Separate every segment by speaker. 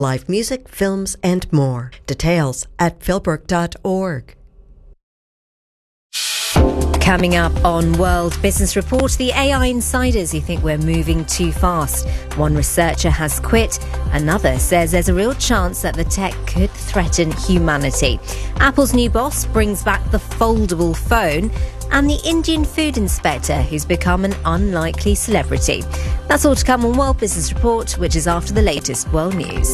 Speaker 1: Live music, films and more. Details at philbrook.org.
Speaker 2: Coming up on World Business Report, the AI insiders who think we're moving too fast. One researcher has quit. Another says there's a real chance that the tech could threaten humanity. Apple's new boss brings back the foldable phone. And the Indian food inspector who's become an unlikely celebrity. That's all to come on World Business Report, which is after the latest world news.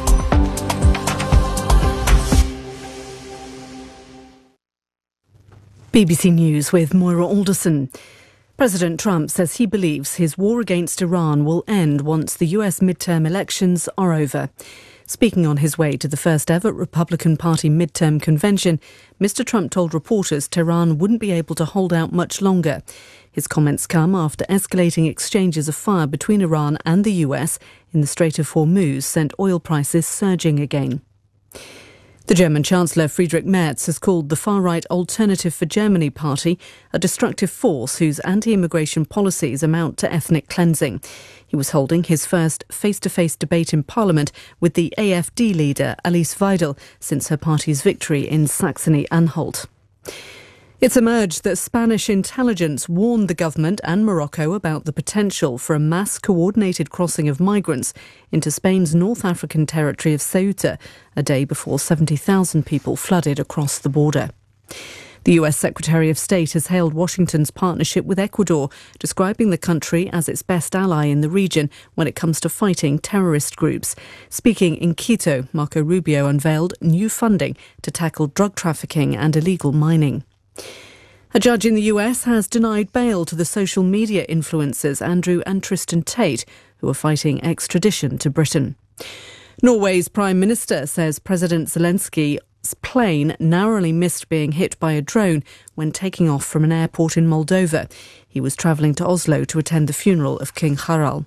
Speaker 3: BBC News with Moira Alderson. President Trump says he believes his war against Iran will end once the US midterm elections are over. Speaking on his way to the first ever Republican Party midterm convention, Mr. Trump told reporters Tehran wouldn't be able to hold out much longer. His comments come after escalating exchanges of fire between Iran and the US in the Strait of Hormuz sent oil prices surging again. The German Chancellor Friedrich Merz has called the far-right Alternative for Germany party a destructive force whose anti-immigration policies amount to ethnic cleansing. He was holding his first face-to-face debate in Parliament with the AfD leader Alice Weidel since her party's victory in Saxony-Anhalt. It's emerged that Spanish intelligence warned the government and Morocco about the potential for a mass coordinated crossing of migrants into Spain's North African territory of Ceuta, a day before 70,000 people flooded across the border. The US Secretary of State has hailed Washington's partnership with Ecuador, describing the country as its best ally in the region when it comes to fighting terrorist groups. Speaking in Quito, Marco Rubio unveiled new funding to tackle drug trafficking and illegal mining. A judge in the US has denied bail to the social media influencers Andrew and Tristan Tate, who are fighting extradition to Britain. Norway's Prime Minister says President Zelensky's plane narrowly missed being hit by a drone when taking off from an airport in Moldova. He was travelling to Oslo to attend the funeral of King Harald.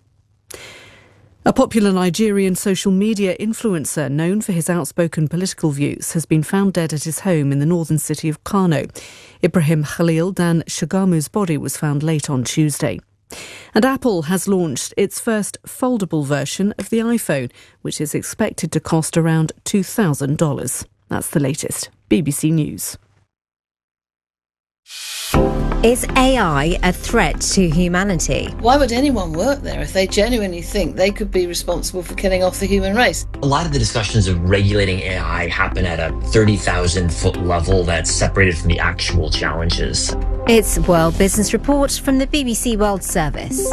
Speaker 3: A popular Nigerian social media influencer known for his outspoken political views has been found dead at his home in the northern city of Kano. Ibrahim Khalil Dan Shagamu's body was found late on Tuesday. And Apple has launched its first foldable version of the iPhone, which is expected to cost around $2,000. That's the latest. BBC News.
Speaker 2: Is AI a threat to humanity?
Speaker 4: Why would anyone work there if they genuinely think they could be responsible for killing off the human race?
Speaker 5: A lot of the discussions of regulating AI happen at a 30,000-foot level that's separated from the actual challenges.
Speaker 2: It's World Business Report from the BBC World Service.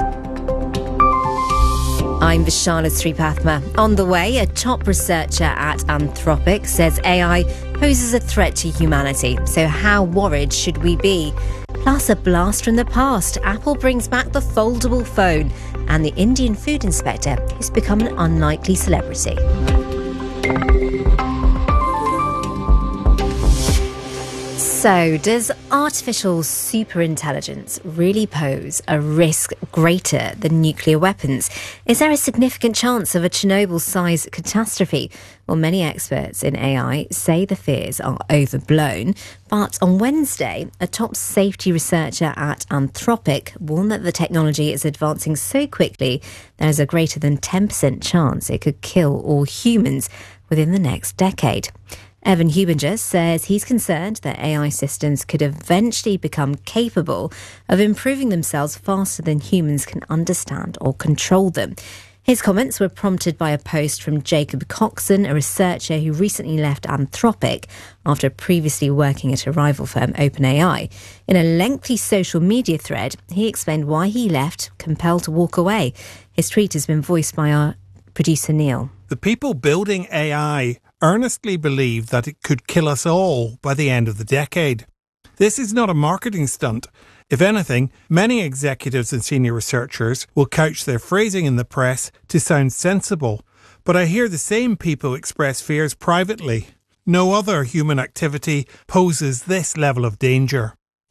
Speaker 2: I'm Vishana Sripathma. On the way, a top researcher at Anthropic says AI poses a threat to humanity. So how worried should we be? Plus, a blast from the past. Apple brings back the foldable phone. And the Indian food inspector has become an unlikely celebrity. So, does artificial superintelligence really pose a risk greater than nuclear weapons? Is there a significant chance of a Chernobyl-sized catastrophe? Well, many experts in AI say the fears are overblown. But on Wednesday, a top safety researcher at Anthropic warned that the technology is advancing so quickly there is a greater than 10% chance it could kill all humans within the next decade. Evan Hubinger says he's concerned that AI systems could eventually become capable of improving themselves faster than humans can understand or control them. His comments were prompted by a post from Jacob Coxon, a researcher who recently left Anthropic after previously working at a rival firm, OpenAI. In a lengthy social media thread, he explained why he left, compelled to walk away. His tweet has been voiced by our producer, Neil.
Speaker 6: The people building AI earnestly believe that it could kill us all by the end of the decade. This is not a marketing stunt. If anything, many executives and senior researchers will couch their phrasing in the press to sound sensible. But I hear the same people express fears privately. No other human activity poses this level of danger.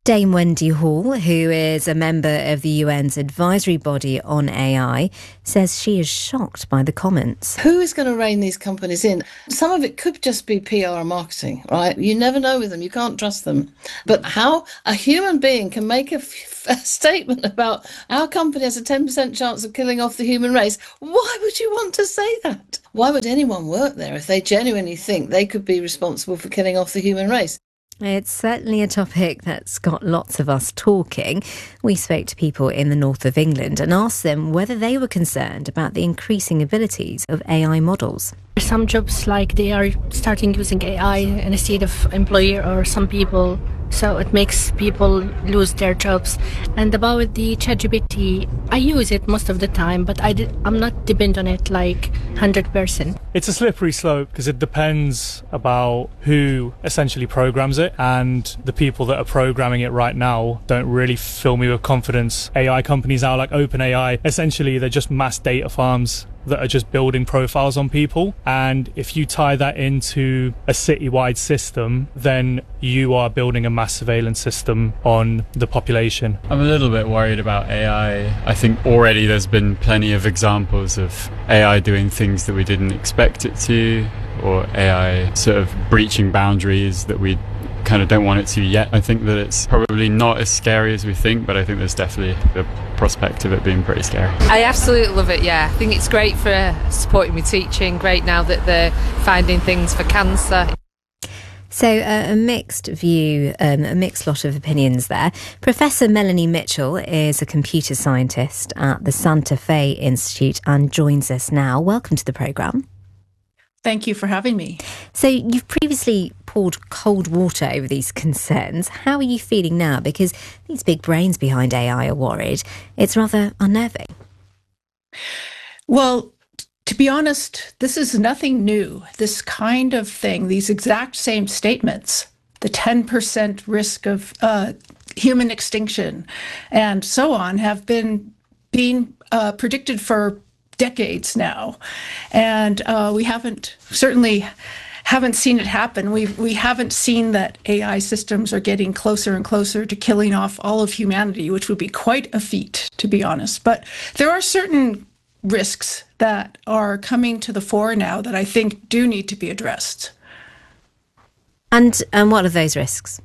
Speaker 2: Dame Wendy Hall, who is a member of the UN's advisory body on AI, says she is shocked by the comments.
Speaker 4: Who is going to rein these companies in? Some of it could just be PR and marketing, right? You never know with them. You can't trust them. But how a human being can make a statement about our company has a 10% chance of killing off the human race, why would you want to say that? Why would anyone work there if they genuinely think they could be responsible for killing off the human race?
Speaker 2: It's certainly a topic that's got lots of us talking. We spoke to people in the north of England and asked them whether they were concerned about the increasing abilities of AI models.
Speaker 7: Some jobs, like they are starting using AI instead of employer or some people, so it makes people lose their jobs. And about the ChatGPT, I use it most of the time, but I'm not dependent on it like 100%.
Speaker 8: It's a slippery slope because it depends about who essentially programs it, and the people that are programming it right now don't really fill me with confidence. AI companies now like OpenAI, essentially they're just mass data farms that are just building profiles on people, and if you tie that into a citywide system, then you are building a mass surveillance system on the population.
Speaker 9: I'm a little bit worried about AI. I think already there's been plenty of examples of AI doing things that we didn't expect it to, or AI sort of breaching boundaries that we kind of don't want it to yet. I think that it's probably not as scary as we think, but I think there's definitely the prospect of it being pretty scary.
Speaker 10: I absolutely love it, yeah. I think it's great for supporting me teaching, great now that they're finding things for cancer.
Speaker 2: So a mixed view, a mixed lot of opinions there. Professor Melanie Mitchell is a computer scientist at the Santa Fe Institute and joins us now. Welcome to the programme.
Speaker 11: Thank you for having me.
Speaker 2: So you've previously poured cold water over these concerns. How are you feeling now? Because these big brains behind AI are worried. It's rather unnerving.
Speaker 11: Well, to be honest, this is nothing new. This kind of thing, these exact same statements, the 10% risk of human extinction and so on, have been being predicted for decades now, and we certainly haven't seen it happen. We haven't seen that AI systems are getting closer and closer to killing off all of humanity, which would be quite a feat, to be honest. But there are certain risks that are coming to the fore now that I think do need to be addressed.
Speaker 2: And what are those risks?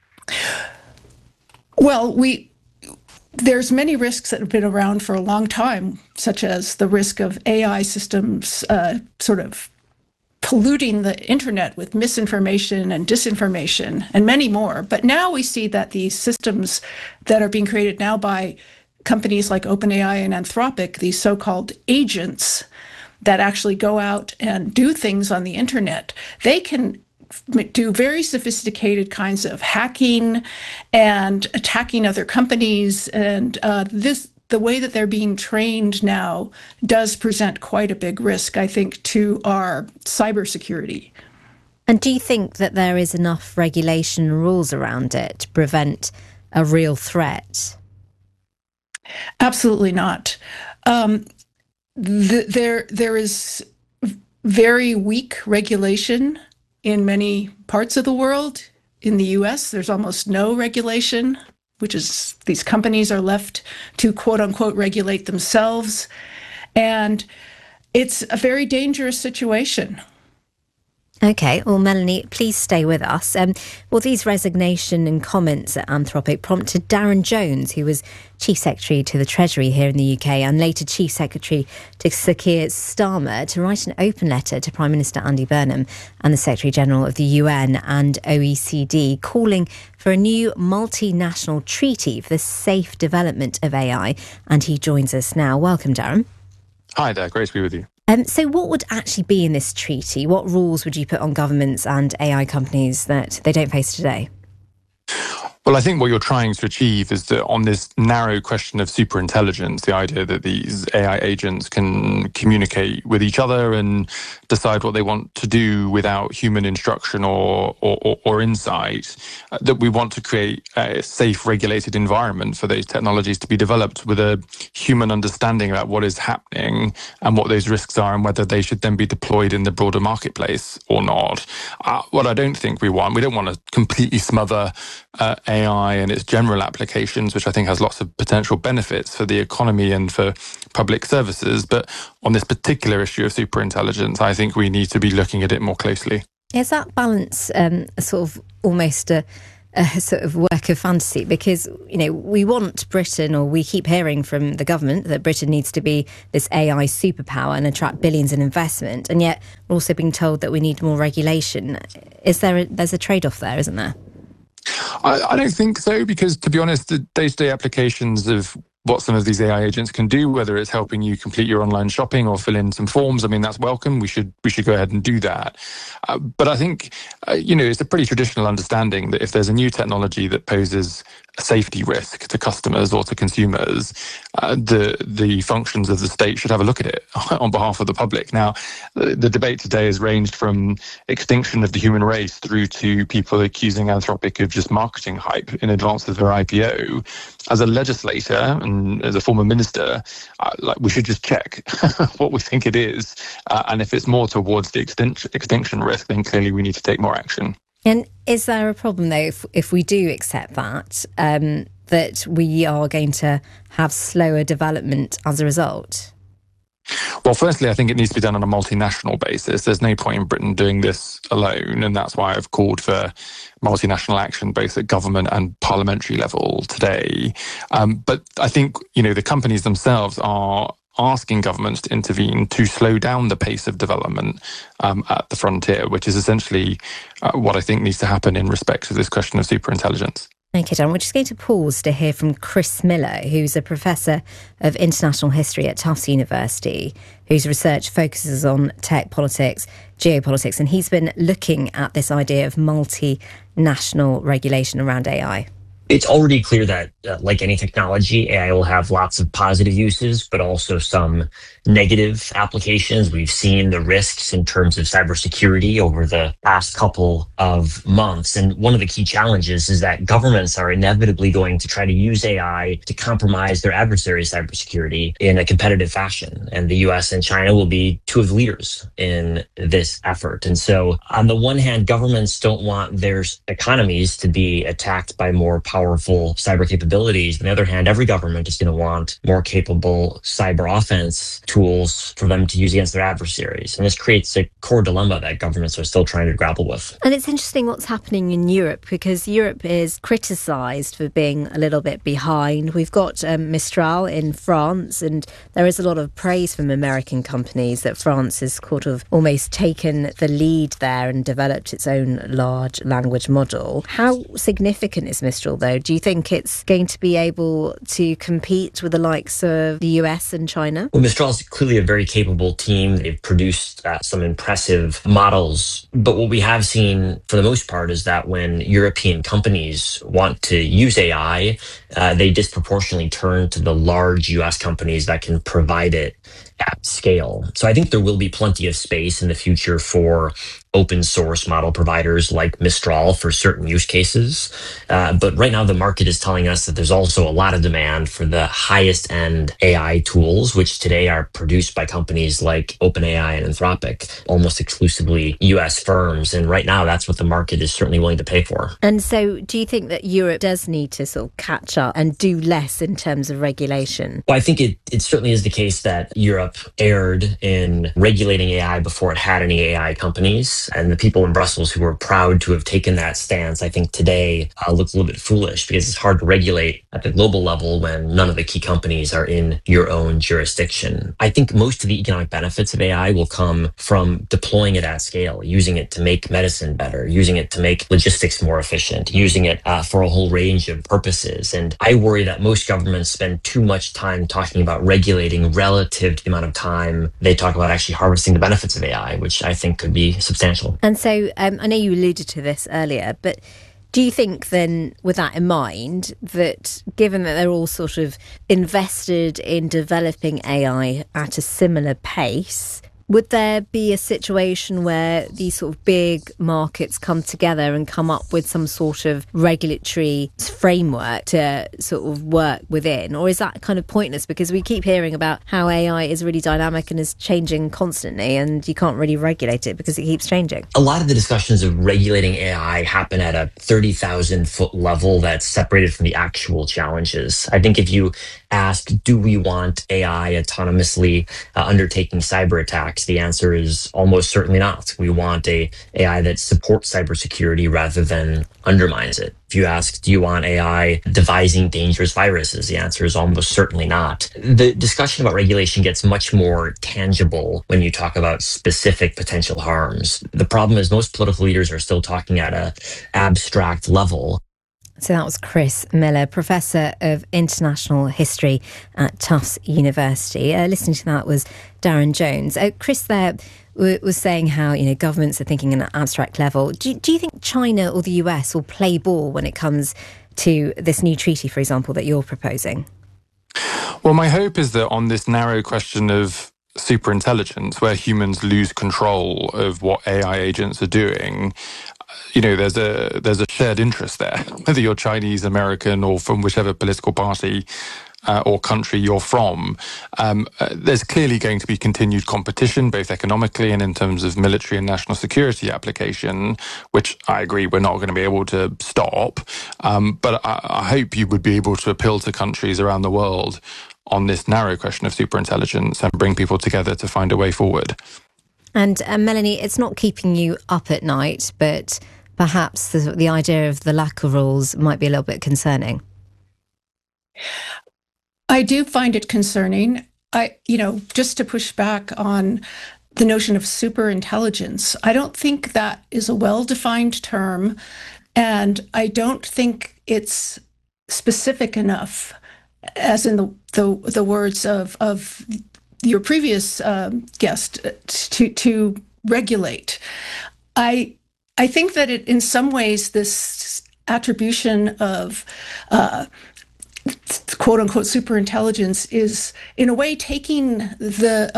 Speaker 11: Well, there's many risks that have been around for a long time, such as the risk of AI systems sort of polluting the internet with misinformation and disinformation and many more. But now we see that these systems that are being created now by companies like OpenAI and Anthropic, these so-called agents that actually go out and do things on the internet, they can do very sophisticated kinds of hacking and attacking other companies. And the way that they're being trained now does present quite a big risk, I think, to our cybersecurity.
Speaker 2: And do you think that there is enough regulation and rules around it to prevent a real threat?
Speaker 11: Absolutely not. There is very weak regulation in many parts of the world. In the US, there's almost no regulation, which is these companies are left to quote unquote regulate themselves. And it's a very dangerous situation.
Speaker 2: OK, well, Melanie, please stay with us. These resignation and comments at Anthropic prompted Darren Jones, who was Chief Secretary to the Treasury here in the UK and later Chief Secretary to Sir Keir Starmer, to write an open letter to Prime Minister Andy Burnham and the Secretary-General of the UN and OECD, calling for a new multinational treaty for the safe development of AI. And he joins us now. Welcome, Darren.
Speaker 12: Hi there, great to be with you.
Speaker 2: So what would actually be in this treaty? What rules would you put on governments and AI companies that they don't face today?
Speaker 12: Well, I think what you're trying to achieve is that on this narrow question of superintelligence, the idea that these AI agents can communicate with each other and decide what they want to do without human instruction or insight, that we want to create a safe, regulated environment for those technologies to be developed with a human understanding about what is happening and what those risks are and whether they should then be deployed in the broader marketplace or not. What I don't think we don't want to completely smother AI and its general applications, which I think has lots of potential benefits for the economy and for public services. But on this particular issue of superintelligence, I think we need to be looking at it more closely.
Speaker 2: Is that balance sort of almost a sort of work of fantasy? Because, we want Britain, or we keep hearing from the government that Britain needs to be this AI superpower and attract billions in investment, and yet we're also being told that we need more regulation. There's a trade-off there, isn't there?
Speaker 12: I don't think so, because to be honest, the day-to-day applications of what some of these AI agents can do, whether it's helping you complete your online shopping or fill in some forms, I mean, that's welcome. We should go ahead and do that. But I think, it's a pretty traditional understanding that if there's a new technology that poses a safety risk to customers or to consumers, the functions of the state should have a look at it on behalf of the public. Now, the debate today has ranged from extinction of the human race through to people accusing Anthropic of just marketing hype in advance of their IPO. As a legislator and as a former minister, we should just check what we think it is. And if it's more towards the extinction risk, then clearly we need to take more action.
Speaker 2: And is there a problem, though, if we do accept that, that we are going to have slower development as a result?
Speaker 12: Well, firstly, I think it needs to be done on a multinational basis. There's no point in Britain doing this alone, and that's why I've called for multinational action both at government and parliamentary level today. But I think, the companies themselves are asking governments to intervene to slow down the pace of development at the frontier, which is essentially what I think needs to happen in respect to this question of superintelligence.
Speaker 2: Okay, Dan, we're just going to pause to hear from Chris Miller, who's a professor of international history at Tufts University, whose research focuses on tech politics, geopolitics, and he's been looking at this idea of multinational regulation around AI.
Speaker 5: It's already clear that, like any technology, AI will have lots of positive uses, but also some negative applications. We've seen the risks in terms of cybersecurity over the past couple of months. And one of the key challenges is that governments are inevitably going to try to use AI to compromise their adversaries' cybersecurity in a competitive fashion. And the US and China will be two of the leaders in this effort. And so on the one hand, governments don't want their economies to be attacked by more powerful cyber capabilities. On the other hand, every government is going to want more capable cyber offense tools for them to use against their adversaries. And this creates a core dilemma that governments are still trying to grapple with.
Speaker 2: And it's interesting what's happening in Europe, because Europe is criticised for being a little bit behind. We've got Mistral in France, and there is a lot of praise from American companies that France has sort of almost taken the lead there and developed its own large language model. How significant is Mistral, though? Do you think it's going to be able to compete with the likes of the US and China?
Speaker 5: Well, Mistral is clearly a very capable team. They've produced some impressive models. But what we have seen for the most part is that when European companies want to use AI, they disproportionately turn to the large US companies that can provide it at scale. So I think there will be plenty of space in the future for open source model providers like Mistral for certain use cases. But right now the market is telling us that there's also a lot of demand for the highest end AI tools, which today are produced by companies like OpenAI and Anthropic, almost exclusively US firms. And right now that's what the market is certainly willing to pay for.
Speaker 2: And so do you think that Europe does need to sort of catch up and do less in terms of regulation?
Speaker 5: Well, I think it certainly is the case that Europe erred in regulating AI before it had any AI companies. And the people in Brussels who were proud to have taken that stance, I think today look a little bit foolish, because it's hard to regulate at the global level when none of the key companies are in your own jurisdiction. I think most of the economic benefits of AI will come from deploying it at scale, using it to make medicine better, using it to make logistics more efficient, using it for a whole range of purposes. And I worry that most governments spend too much time talking about regulating relative to the amount of time they talk about actually harvesting the benefits of AI, which I think could be substantial.
Speaker 2: And so I know you alluded to this earlier, but do you think then, with that in mind, that given that they're all sort of invested in developing AI at a similar pace, Would there be a situation where these sort of big markets come together and come up with some sort of regulatory framework to sort of work within? Or is that kind of pointless? Because we keep hearing about how AI is really dynamic and is changing constantly, and you can't really regulate it because it keeps changing.
Speaker 5: A lot of the discussions of regulating AI happen at a 30,000-foot level that's separated from the actual challenges. I think if you ask, do we want AI autonomously undertaking cyber attacks? The answer is almost certainly not. We want a AI that supports cybersecurity rather than undermines it. If you ask, do you want AI devising dangerous viruses? The answer is almost certainly not. The discussion about regulation gets much more tangible when you talk about specific potential harms. The problem is most political leaders are still talking at an abstract level.
Speaker 2: So that was Chris Miller, Professor of International History at Tufts University. Listening to that was Darren Jones. Chris there was saying how, governments are thinking at an abstract level. Do you think China or the US will play ball when it comes to this new treaty, for example, that you're proposing?
Speaker 12: Well, my hope is that on this narrow question of superintelligence, where humans lose control of what AI agents are doing, there's a shared interest there, whether you're Chinese, American, or from whichever political party or country you're from. There's clearly going to be continued competition, both economically and in terms of military and national security application, which I agree we're not going to be able to stop. But I hope you would be able to appeal to countries around the world on this narrow question of superintelligence and bring people together to find a way forward.
Speaker 2: And Melanie, it's not keeping you up at night, but perhaps the idea of the lack of rules might be a little bit concerning.
Speaker 11: I do find it concerning. Just to push back on the notion of superintelligence, I don't think that is a well-defined term, and I don't think it's specific enough, as in the words of your previous guest, to regulate. I think that in some ways this attribution of quote unquote superintelligence is in a way taking the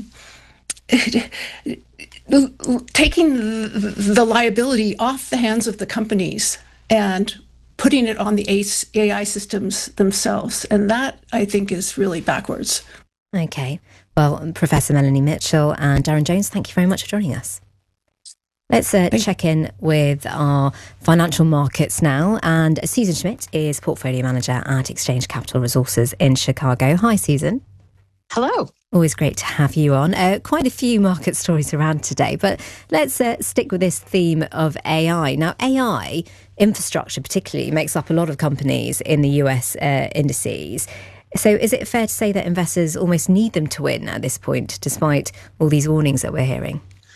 Speaker 11: liability off the hands of the companies and putting it on the AI systems themselves. And that, I think, is really backwards.
Speaker 2: Okay. Well, Professor Melanie Mitchell and Darren Jones, thank you very much for joining us. Let's check in with our financial markets now. And Susan Schmidt is Portfolio Manager at Exchange Capital Resources in Chicago. Hi, Susan.
Speaker 13: Hello.
Speaker 2: Always great to have you on. Quite a few market stories around today, but let's stick with this theme of AI. Now, AI infrastructure particularly makes up a lot of companies in the US indices. So is it fair to say that investors almost need them to win at this point, despite all these warnings that we're hearing?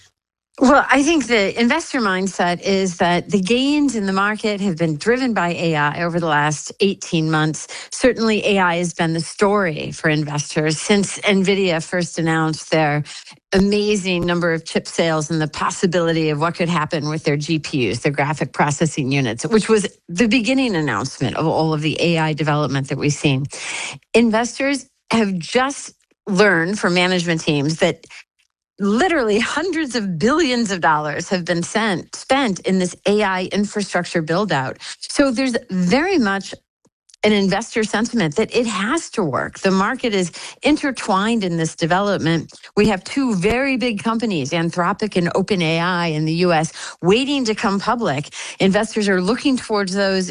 Speaker 13: Well, I think the investor mindset is that the gains in the market have been driven by AI over the last 18 months. Certainly, AI has been the story for investors since NVIDIA first announced their amazing number of chip sales and the possibility of what could happen with their GPUs, their graphic processing units, which was the beginning announcement of all of the AI development that we've seen. Investors have just learned from management teams that literally hundreds of billions of dollars have been spent in this AI infrastructure build out. So there's very much an investor sentiment that it has to work. The market is intertwined in this development. We have two very big companies, Anthropic and OpenAI in the US, waiting to come public. Investors are looking towards those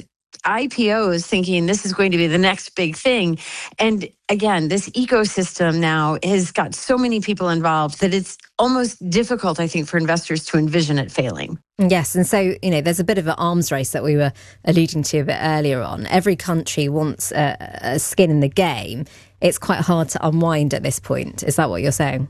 Speaker 13: IPOs thinking this is going to be the next big thing. And again, this ecosystem now has got so many people involved that it's almost difficult, I think, for investors to envision it failing.
Speaker 2: Yes. And so, there's a bit of an arms race that we were alluding to a bit earlier on. Every country wants a skin in the game. It's quite hard to unwind at this point. Is that what you're saying?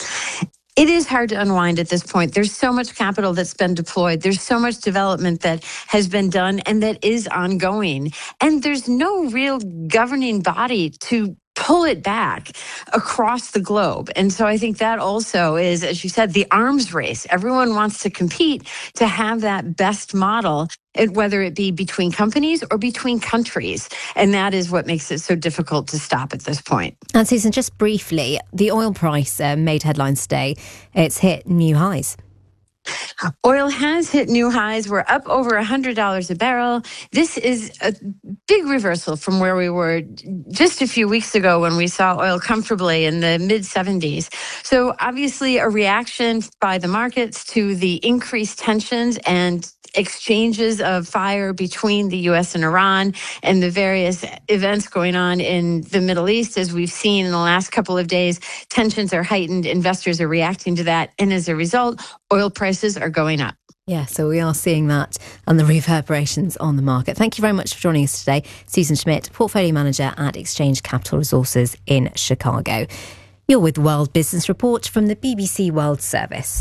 Speaker 13: It is hard to unwind at this point. There's so much capital that's been deployed. There's so much development that has been done and that is ongoing. And there's no real governing body to pull it back across the globe. And so I think that also is, as you said, the arms race. Everyone wants to compete to have that best model, whether it be between companies or between countries. And that is what makes it so difficult to stop at this point.
Speaker 2: And Susan, just briefly, the oil price made headlines today. It's hit new highs.
Speaker 13: Oil has hit new highs. We're up over $100 a barrel. This is a big reversal from where we were just a few weeks ago when we saw oil comfortably in the mid-70s. So obviously a reaction by the markets to the increased tensions and exchanges of fire between the U.S. and Iran and the various events going on in the Middle East. As we've seen in the last couple of days, tensions are heightened. Investors are reacting to that. And as a result, oil prices are going up.
Speaker 2: Yeah, so we are seeing that and the reverberations on the market. Thank you very much for joining us today. Susan Schmidt, Portfolio Manager at Exchange Capital Resources in Chicago. You're with World Business Report from the BBC World Service.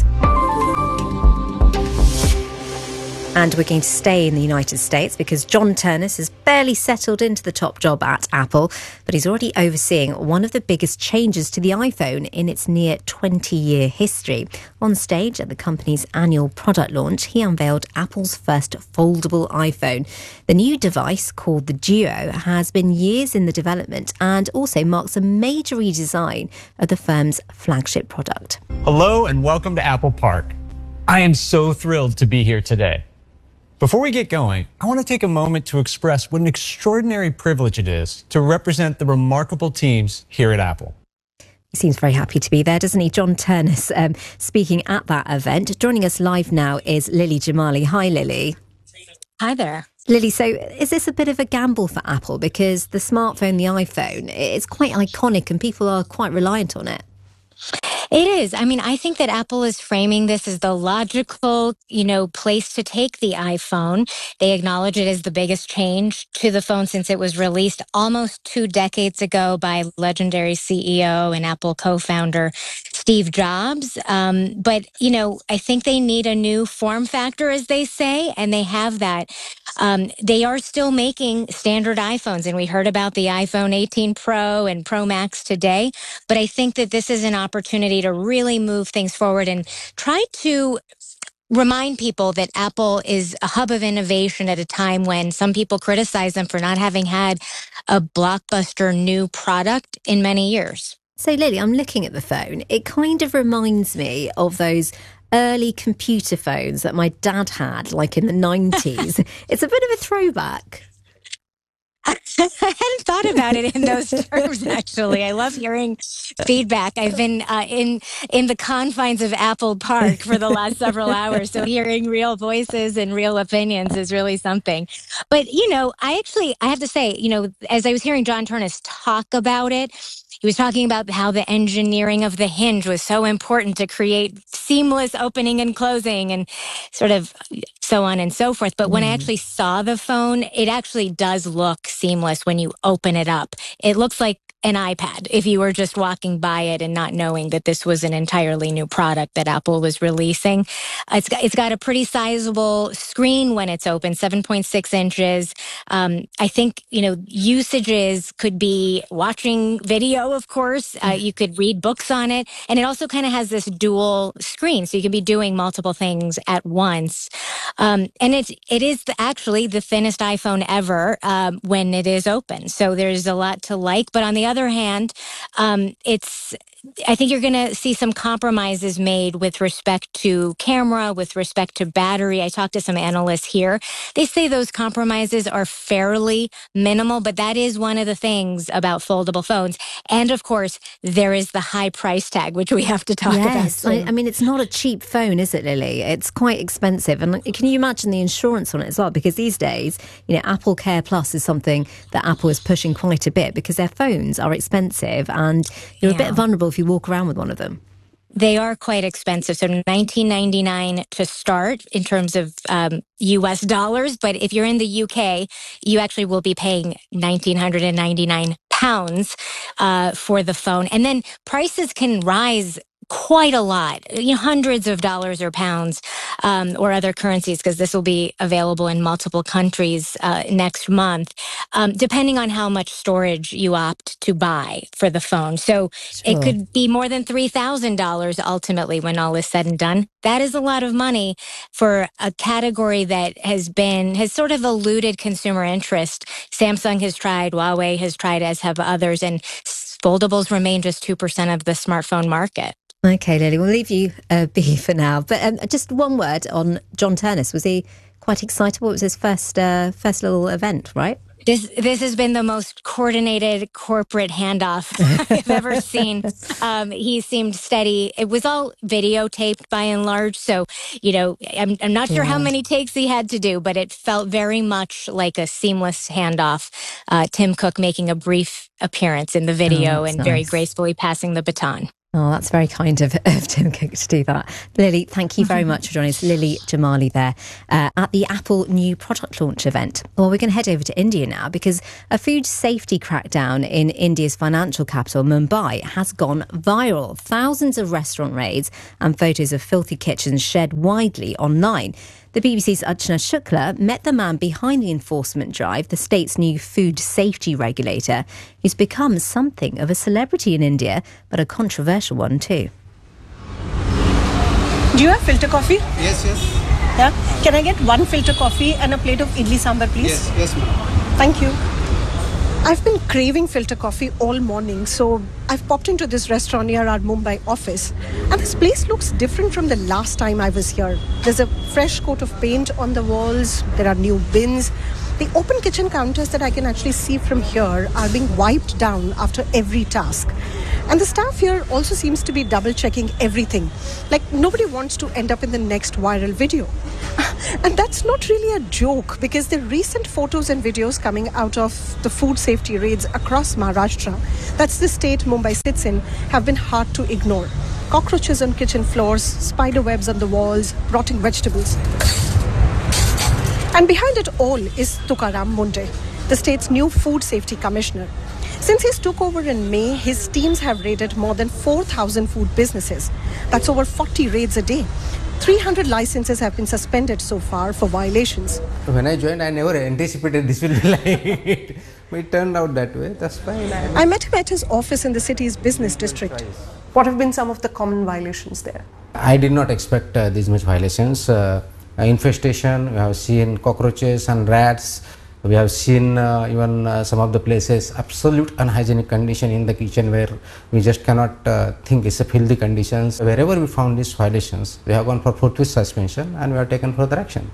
Speaker 2: And we're going to stay in the United States because John Ternus has barely settled into the top job at Apple, but he's already overseeing one of the biggest changes to the iPhone in its near 20-year history. On stage at the company's annual product launch, he unveiled Apple's first foldable iPhone. The new device, called the Duo, has been years in the development and also marks a major redesign of the firm's flagship product.
Speaker 14: Hello and welcome to Apple Park. I am so thrilled to be here today. Before we get going, I want to take a moment to express what an extraordinary privilege it is to represent the remarkable teams here at Apple.
Speaker 2: He seems very happy to be there, doesn't he? John Ternus speaking at that event. Joining us live now is Lily Jamali. Hi, Lily.
Speaker 15: Hi there.
Speaker 2: Lily, so is this a bit of a gamble for Apple? Because the smartphone, the iPhone, it's quite iconic and people are quite reliant on it.
Speaker 15: It is. I mean, I think that Apple is framing this as the logical, place to take the iPhone. They acknowledge it as the biggest change to the phone since it was released almost 2 decades ago by legendary CEO and Apple co-founder Steve Jobs. But I think they need a new form factor, as they say, and they have that. They are still making standard iPhones, and we heard about the iPhone 18 Pro and Pro Max today. But I think that this is an opportunity to really move things forward and try to remind people that Apple is a hub of innovation at a time when some people criticize them for not having had a blockbuster new product in many years.
Speaker 2: So, Lily, I'm looking at the phone. It kind of reminds me of those early computer phones that my dad had, like in the 90s. It's a bit of a throwback.
Speaker 15: I hadn't thought about it in those terms, actually. I love hearing feedback. I've been in the confines of Apple Park for the last several hours, so hearing real voices and real opinions is really something. But, I have to say, as I was hearing John Ternus talk about it, he was talking about how the engineering of the hinge was so important to create seamless opening and closing and sort of so on and so forth. But when I actually saw the phone, it actually does look seamless when you open it up. It looks like an iPad if you were just walking by it and not knowing that this was an entirely new product that Apple was releasing. It's got a pretty sizable screen when it's open, 7.6 inches. I think, usages could be watching video, of course. You could read books on it. And it also kind of has this dual screen, so you can be doing multiple things at once. And it is actually the thinnest iPhone ever when it is open. So there's a lot to like. But on the other hand, I think you're going to see some compromises made with respect to camera, with respect to battery. I talked to some analysts here. They say those compromises are fairly minimal, but that is one of the things about foldable phones. And of course, there is the high price tag, which we have to talk about.
Speaker 2: Yes, I mean, it's not a cheap phone, is it, Lily? It's quite expensive. And can you imagine the insurance on it as well? Because these days, Apple Care Plus is something that Apple is pushing quite a bit because their phones are expensive and you're a bit vulnerable if you walk around with one of them.
Speaker 15: They are quite expensive. So $19.99 to start in terms of US dollars. But if you're in the UK, you actually will be paying £1,999 for the phone. And then prices can rise quite a lot, hundreds of dollars or pounds or other currencies, because this will be available in multiple countries next month, depending on how much storage you opt to buy for the phone. So It could be more than $3,000 ultimately when all is said and done. That is a lot of money for a category that has sort of eluded consumer interest. Samsung has tried, Huawei has tried, as have others, and foldables remain just 2% of the smartphone market.
Speaker 2: Okay, Lily, we'll leave you be for now. But just one word on John Turnus. Was he quite excitable? It was his first little event, right?
Speaker 15: This has been the most coordinated corporate handoff I've ever seen. He seemed steady. It was all videotaped by and large, so I'm not sure how many takes he had to do, but it felt very much like a seamless handoff. Tim Cook making a brief appearance in the video and very gracefully passing the baton.
Speaker 2: Oh, that's very kind of Tim Cook to do that. Lily, thank you very much for joining us. Lily Jamali there at the Apple new product launch event. Well, we're going to head over to India now because a food safety crackdown in India's financial capital, Mumbai, has gone viral. Thousands of restaurant raids and photos of filthy kitchens shared widely online. The BBC's Archana Shukla met the man behind the enforcement drive, the state's new food safety regulator, who's become something of a celebrity in India, but a controversial one too.
Speaker 16: Do you have filter coffee?
Speaker 17: Yes.
Speaker 16: Yeah. Can I get one filter coffee and a plate of idli sambar, please?
Speaker 17: Yes, ma'am.
Speaker 16: Thank you. I've been craving filter coffee all morning, so I've popped into this restaurant near our Mumbai office. And this place looks different from the last time I was here. There's a fresh coat of paint on the walls. There are new bins. The open kitchen counters that I can actually see from here are being wiped down after every task. And the staff here also seems to be double-checking everything. Like nobody wants to end up in the next viral video. And that's not really a joke, because the recent photos and videos coming out of the food safety raids across Maharashtra, that's the state Mumbai sits in, have been hard to ignore. Cockroaches on kitchen floors, spider webs on the walls, rotting vegetables. And behind it all is Tukaram Munde, the state's new food safety commissioner. Since he took over in May, his teams have raided more than 4,000 food businesses. That's over 40 raids a day. 300 licenses have been suspended so far for violations.
Speaker 17: When I joined, I never anticipated this will be like it. But it turned out that way. That's fine.
Speaker 16: I met him at his office in the city's business district. What have been some of the common violations there?
Speaker 17: I did not expect these much violations. Infestation, we have seen cockroaches and rats. We have seen even some of the places absolute unhygienic condition in the kitchen where we just cannot think it's a filthy conditions. Wherever we found these violations, we have gone for forthwith suspension and we have taken further action.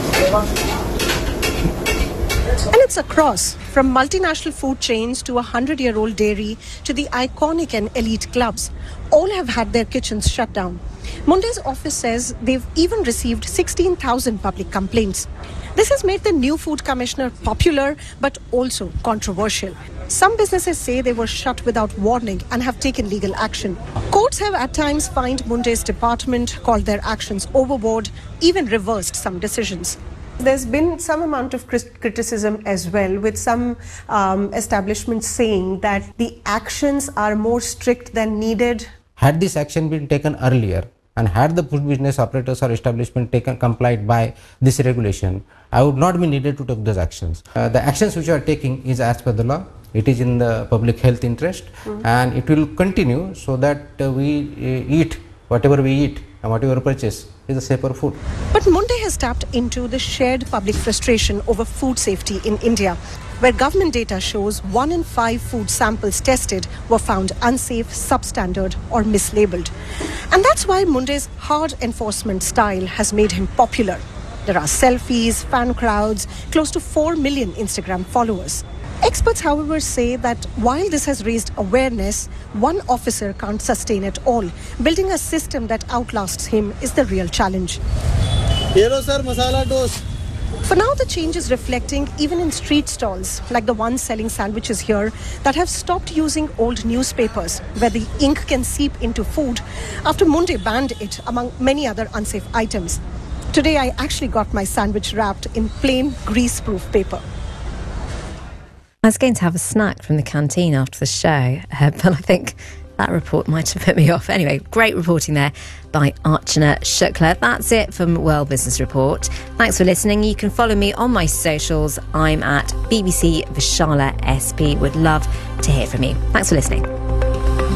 Speaker 16: And it's across, from multinational food chains to a 100-year-old dairy to the iconic and elite clubs. All have had their kitchens shut down. Munde's office says they've even received 16,000 public complaints. This has made the new food commissioner popular, but also controversial. Some businesses say they were shut without warning and have taken legal action. Courts have at times fined Munde's department, called their actions overboard, even reversed some decisions. There's been some amount of criticism as well, with some establishments saying that the actions are more strict than needed.
Speaker 17: Had this action been taken earlier, and had the food business operators or establishment complied by this regulation, I would not be needed to take those actions. The actions which we are taking is as per the law. It is in the public health interest, and it will continue so that we eat whatever we eat and whatever purchase is a safer food.
Speaker 16: But Munde has tapped into the shared public frustration over food safety in India, where government data shows 1 in 5 food samples tested were found unsafe, substandard or mislabeled. And that's why Munde's hard enforcement style has made him popular. There are selfies, fan crowds, close to 4 million Instagram followers. Experts, however, say that while this has raised awareness, one officer can't sustain it all. Building a system that outlasts him is the real challenge.
Speaker 17: Hello, sir, masala toast.
Speaker 16: For now, the change is reflecting even in street stalls, like the ones selling sandwiches here, that have stopped using old newspapers, where the ink can seep into food, after Munde banned it, among many other unsafe items. Today, I actually got my sandwich wrapped in plain grease-proof paper.
Speaker 2: I was going to have a snack from the canteen after the show, but I think That report might have put me off. Anyway, great reporting there by Archana Shukla. That's it from World Business Report. Thanks for listening. You can follow me on my socials. I'm at BBC Vishala SP. Would love to hear from you. Thanks for listening.